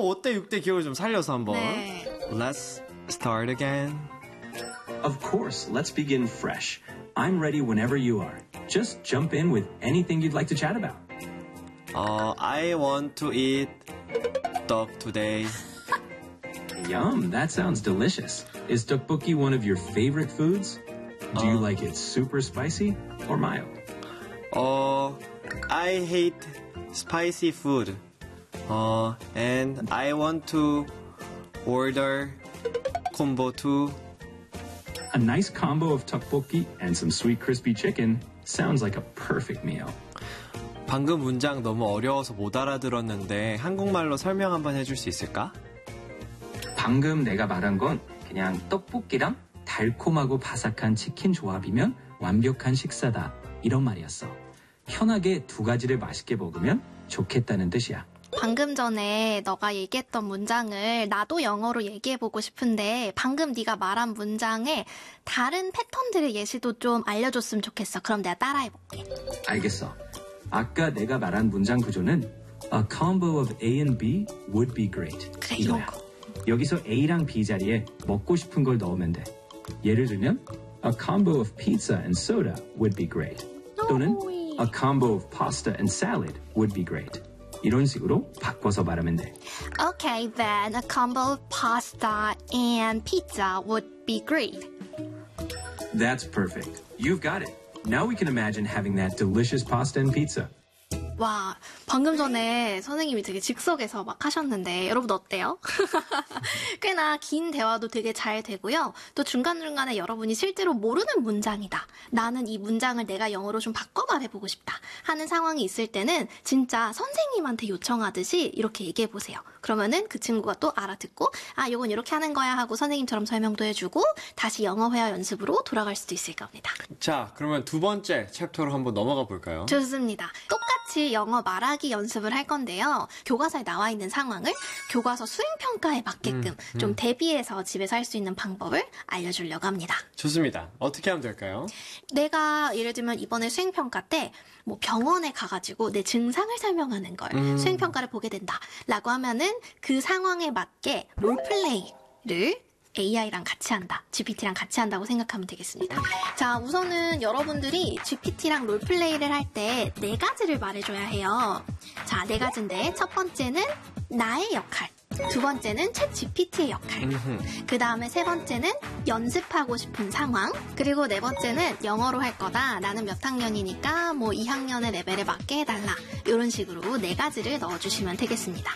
5대 6대 기억을 좀 살려서 한번. 네. Let's start again. Of course, let's begin fresh. I'm ready whenever you are. Just jump in with anything you'd like to chat about. I want to eat 떡 today. Yum, that sounds delicious. Is tteokbokki one of your favorite foods? Do you like it super spicy or mild? I hate spicy food. And I want to order combo too. A nice combo of tteokbokki and some sweet crispy chicken sounds like a perfect meal. 방금 문장 너무 어려워서 못 알아들었는데 한국말로 설명 한번 해줄 수 있을까? 방금 내가 말한 건 그냥 떡볶이랑 달콤하고 바삭한 치킨 조합이면 완벽한 식사다 이런 말이었어. 편하게 두 가지를 맛있게 먹으면 좋겠다는 뜻이야. 방금 전에 너가 얘기했던 문장을 나도 영어로 얘기해보고 싶은데 방금 네가 말한 문장에 다른 패턴들의 예시도 좀 알려줬으면 좋겠어. 그럼 내가 따라해볼게. 알겠어. 아까 내가 말한 문장 구조는 A combo of A and B would be great. 그래, 이거야. 이런 거. 여기서 A랑 B 자리에 먹고 싶은 걸 넣으면 돼. 예를 들면 A combo of pizza and soda would be great. 또는 A combo of pasta and salad would be great. 이런 식으로 바꿔서 말하면 돼. Okay, then a combo of pasta and pizza would be great. That's perfect. You've got it. Now we can imagine having that delicious pasta and pizza. 와, 방금 전에 선생님이 되게 즉석에서 막 하셨는데 여러분 어때요? 꽤나 긴 대화도 되게 잘 되고요. 또 중간중간에 여러분이 실제로 모르는 문장이다. 나는 이 문장을 내가 영어로 좀 바꿔 말해보고 싶다 하는 상황이 있을 때는 진짜 선생님한테 요청하듯이 이렇게 얘기해보세요. 그러면은 그 친구가 또 알아듣고 아, 요건 이렇게 하는 거야 하고 선생님처럼 설명도 해주고 다시 영어 회화 연습으로 돌아갈 수도 있을 겁니다. 자, 그러면 두 번째 챕터로 한번 넘어가 볼까요? 좋습니다. 똑같이 영어 말하기 연습을 할 건데요. 교과서에 나와 있는 상황을 교과서 수행평가에 맞게끔 좀 대비해서 집에서 할 수 있는 방법을 알려주려고 합니다. 좋습니다. 어떻게 하면 될까요? 내가 예를 들면 이번에 수행평가 때 뭐 병원에 가가지고 내 증상을 설명하는 걸 수행평가를 보게 된다 라고 하면은 그 상황에 맞게 롤플레이를 AI랑 같이 한다. GPT랑 같이 한다고 생각하면 되겠습니다. 자, 우선은 여러분들이 GPT랑 롤플레이를 할 때 네 가지를 말해줘야 해요. 자, 네 가지인데 첫 번째는 나의 역할. 두 번째는 챗 GPT의 역할. 그 다음에 세 번째는 연습하고 싶은 상황. 그리고 네 번째는 영어로 할 거다. 나는 몇 학년이니까 뭐 2학년의 레벨에 맞게 해달라. 이런 식으로 네 가지를 넣어주시면 되겠습니다.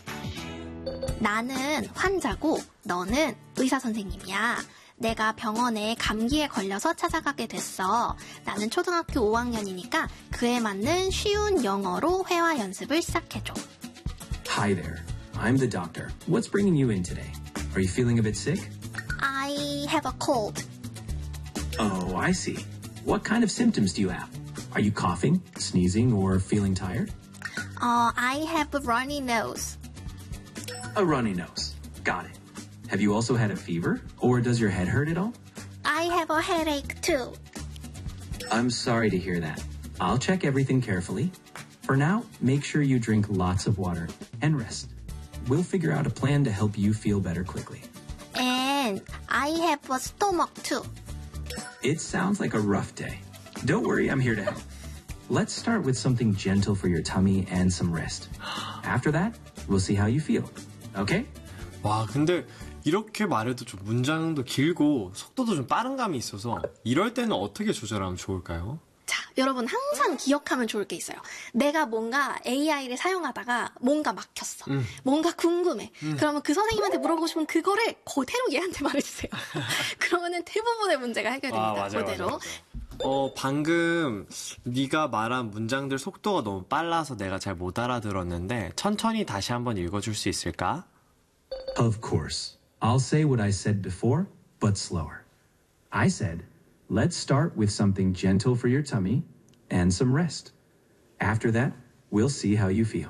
나는 환자고 너는 의사 선생님이야. 내가 병원에 감기에 걸려서 찾아가게 됐어. 나는 초등학교 5학년이니까 그에 맞는 쉬운 영어로 회화 연습을 시작해줘. Hi there. I'm the doctor. What's bringing you in today? Are you feeling a bit sick? I have a cold. Oh, I see. What kind of symptoms do you have? Are you coughing, sneezing, or feeling tired? I have a runny nose. A runny nose. Got it. Have you also had a fever? Or does your head hurt at all? I have a headache too. I'm sorry to hear that. I'll check everything carefully. For now, make sure you drink lots of water and rest. We'll figure out a plan to help you feel better quickly. And I have a stomach too. It sounds like a rough day. Don't worry, I'm here to help. Let's start with something gentle for your tummy and some rest. After that, we'll see how you feel. Okay? 와, 근데 이렇게 말해도 좀 문장도 길고 속도도 좀 빠른 감이 있어서 이럴 때는 어떻게 조절하면 좋을까요? 자, 여러분 항상 기억하면 좋을 게 있어요. 내가 뭔가 AI를 사용하다가 뭔가 막혔어. 뭔가 궁금해. 그러면 그 선생님한테 물어보고 싶으면 그거를 그대로 얘한테 말해주세요. 그러면은 대부분의 문제가 해결됩니다. 맞아요, 그대로. 맞아요. 방금 네가 말한 문장들 속도가 너무 빨라서 내가 잘 못 알아들었는데 천천히 다시 한번 읽어줄 수 있을까? Of course. I'll say what I said before, but slower. I said, let's start with something gentle for your tummy and some rest. After that, we'll see how you feel.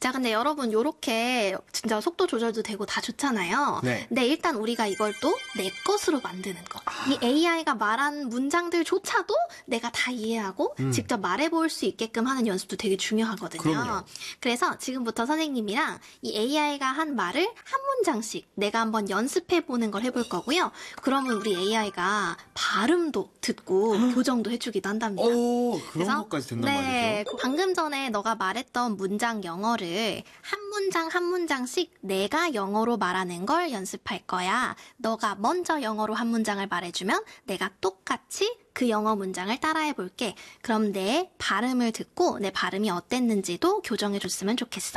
자, 근데 여러분 요렇게 진짜 속도 조절도 되고 다 좋잖아요. 네. 근데 일단 우리가 이걸 또 내 것으로 만드는 거. 이 AI가 말한 문장들조차도 내가 다 이해하고 직접 말해볼 수 있게끔 하는 연습도 되게 중요하거든요. 그럼요. 그래서 지금부터 선생님이랑 이 AI가 한 말을 한 문장씩 내가 한번 연습해보는 걸 해볼 거고요. 그러면 우리 AI가 발음도 듣고 교정도 해주기도 한답니다. 오, 그런 것까지 된단 네, 말이죠. 방금 전에 너가 말했던 문장 영어를 한 문장 한 문장씩 내가 영어로 말하는 걸 연습할 거야. 너가 먼저 영어로 한 문장을 말해주면 내가 똑같이 그 영어 문장을 따라해 볼게. 그럼 내 발음을 듣고 내 발음이 어땠는지도 교정해 줬으면 좋겠어.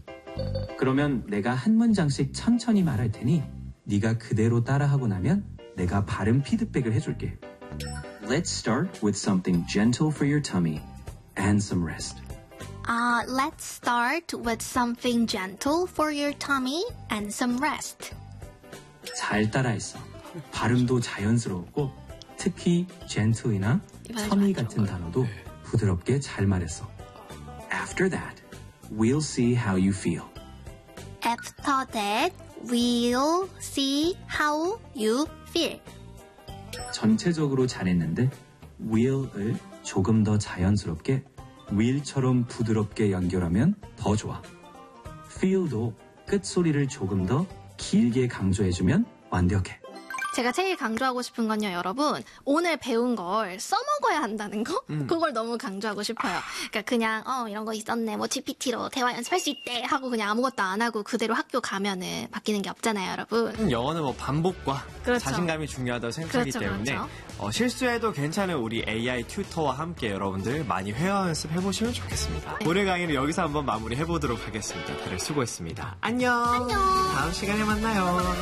그러면 내가 한 문장씩 천천히 말할 테니 네가 그대로 따라하고 나면 내가 발음 피드백을 해줄게. Let's start with something gentle for your tummy and some rest. Let's start with something gentle for your tummy and some rest. 잘 따라했어. 발음도 자연스러웠고 특히 gentle이나 이번엔 tummy 좀 같은 단어도 부드럽게 잘 말했어. After that, we'll see how you feel. After that, we'll see how you feel. 전체적으로 잘했는데 will을 조금 더 자연스럽게 will처럼 부드럽게 연결하면 더 좋아. feel도 끝소리를 조금 더 길게 강조해주면 완벽해. 제가 제일 강조하고 싶은 건요, 여러분. 오늘 배운 걸 써먹어야 한다는 거? 그걸 너무 강조하고 싶어요. 그러니까 그냥, 이런 거 있었네. 뭐 GPT로 대화 연습할 수 있대. 하고 그냥 아무것도 안 하고 그대로 학교 가면은 바뀌는 게 없잖아요, 여러분. 영어는 뭐 반복과 그렇죠. 자신감이 중요하다고 생각하기 그렇죠, 때문에 그렇죠. 실수해도 괜찮은 우리 AI 튜터와 함께 여러분들 많이 회화 연습해보시면 좋겠습니다. 오늘 강의는 여기서 한번 마무리해보도록 하겠습니다. 다들 수고했습니다. 안녕. 다음 시간에 만나요.